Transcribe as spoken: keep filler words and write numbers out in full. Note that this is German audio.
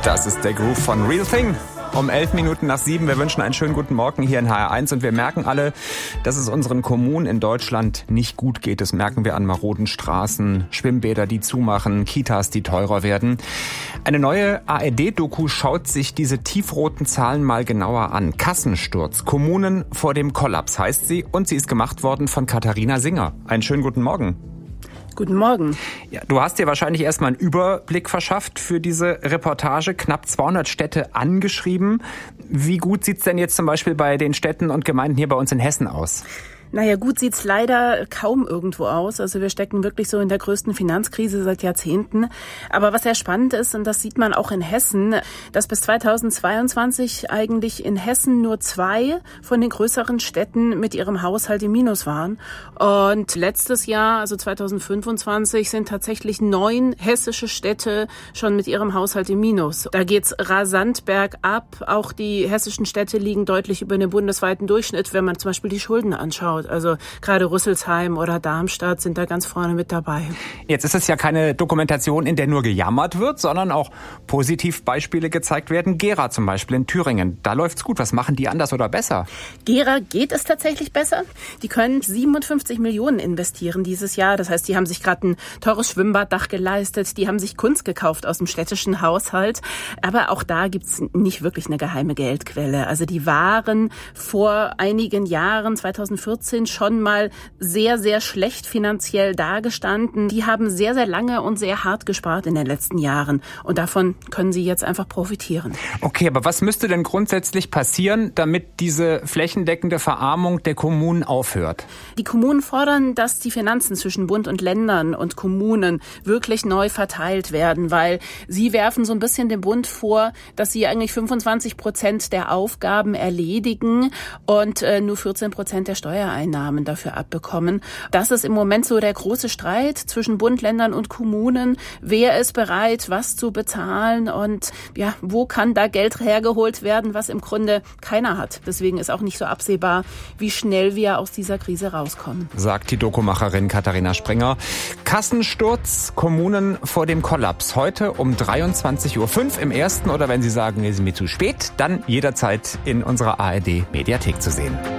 Das ist der Groove von Real Thing. Um elf Minuten nach sieben. Wir wünschen einen schönen guten Morgen hier in H R eins und wir merken alle, dass es unseren Kommunen in Deutschland nicht gut geht. Das merken wir an maroden Straßen, Schwimmbäder, die zumachen, Kitas, die teurer werden. Eine neue A R D-Doku schaut sich diese tiefroten Zahlen mal genauer an. Kassensturz, Kommunen vor dem Kollaps heißt sie und sie ist gemacht worden von Katharina Singer. Einen schönen guten Morgen. Guten Morgen. Ja, du hast dir wahrscheinlich erstmal einen Überblick verschafft für diese Reportage. Knapp zweihundert Städte angeschrieben. Wie gut sieht's denn jetzt zum Beispiel bei den Städten und Gemeinden hier bei uns in Hessen aus? Naja, gut sieht's leider kaum irgendwo aus. Also wir stecken wirklich so in der größten Finanzkrise seit Jahrzehnten. Aber was sehr spannend ist, und das sieht man auch in Hessen, dass bis zweitausendzweiundzwanzig eigentlich in Hessen nur zwei von den größeren Städten mit ihrem Haushalt im Minus waren. Und letztes Jahr, also zweitausendfünfundzwanzig, sind tatsächlich neun hessische Städte schon mit ihrem Haushalt im Minus. Da geht's rasant bergab. Auch die hessischen Städte liegen deutlich über dem bundesweiten Durchschnitt, wenn man zum Beispiel die Schulden anschaut. Also gerade Rüsselsheim oder Darmstadt sind da ganz vorne mit dabei. Jetzt ist es ja keine Dokumentation, in der nur gejammert wird, sondern auch Positivbeispiele gezeigt werden. Gera zum Beispiel in Thüringen, da läuft's gut. Was machen die anders oder besser? Gera geht es tatsächlich besser. Die können siebenundfünfzig Millionen investieren dieses Jahr. Das heißt, die haben sich gerade ein teures Schwimmbaddach geleistet. Die haben sich Kunst gekauft aus dem städtischen Haushalt. Aber auch da gibt's nicht wirklich eine geheime Geldquelle. Also die waren vor einigen Jahren, zweitausendvierzehn, schon mal sehr, sehr schlecht finanziell dagestanden. Die haben sehr, sehr lange und sehr hart gespart in den letzten Jahren. Und davon können sie jetzt einfach profitieren. Okay, aber was müsste denn grundsätzlich passieren, damit diese flächendeckende Verarmung der Kommunen aufhört? Die Kommunen fordern, dass die Finanzen zwischen Bund und Ländern und Kommunen wirklich neu verteilt werden, weil sie werfen so ein bisschen dem Bund vor, dass sie eigentlich fünfundzwanzig Prozent der Aufgaben erledigen und äh, nur vierzehn Prozent der Steuereinnahmen Einnahmen dafür abbekommen. Das ist im Moment so der große Streit zwischen Bund, Ländern und Kommunen. Wer ist bereit, was zu bezahlen und ja, wo kann da Geld hergeholt werden, was im Grunde keiner hat. Deswegen ist auch nicht so absehbar, wie schnell wir aus dieser Krise rauskommen. Sagt die Dokumacherin Katharina Sprenger. Kassensturz, Kommunen vor dem Kollaps. Heute um dreiundzwanzig Uhr fünf im Ersten oder wenn Sie sagen, es ist mir zu spät, dann jederzeit in unserer A R D Mediathek zu sehen.